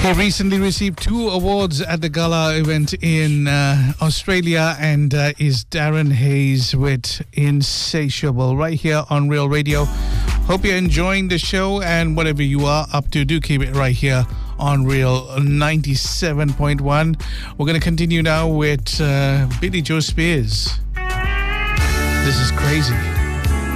He recently received 2 awards at the gala event in Australia and is Darren Hayes with Insatiable right here on Real Radio. Hope you're enjoying the show, and whatever you are up to, do keep it right here on Real 97.1. We're going to continue now with Billy Joe Spears. This is Crazy.